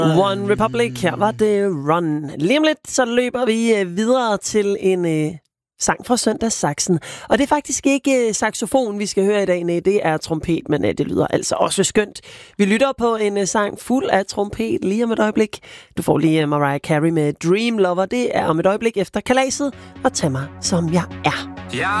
One Republic, her var det Run. Lige om lidt, så løber vi videre til en sang fra Søndagssaxen. Og det er faktisk ikke saxofon, vi skal høre i dag. Nej, det er trompet, men det lyder altså også skønt. Vi lytter på en sang fuld af trompet lige om et øjeblik. Du får lige Mariah Carey med Dream Lover. Det er om et øjeblik efter kalaset. Og tag mig, som jeg er.